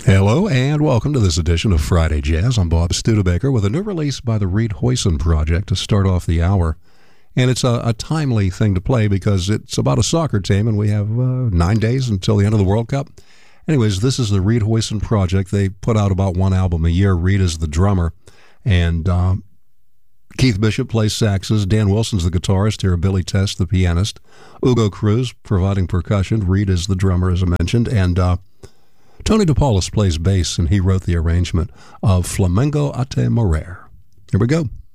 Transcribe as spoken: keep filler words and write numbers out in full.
Hello and welcome to this edition of Friday Jazz. I'm Bob Studebaker with a new release by the Reed Hoyson Project to start off the hour. And it's a, a timely thing to play because it's about a soccer team and we have uh, nine days until the end of the World Cup. Anyways, this is the Reed Hoyson Project. They put out about one album a year. Reed is the drummer and um, Keith Bishop plays saxes. Dan Wilson's the guitarist. Here, Billy Test, the pianist. Ugo Cruz providing percussion. Reed is the drummer, as I mentioned. And uh, Tony DePaulis plays bass, and he wrote the arrangement of Flamengo a te morir. Here we go.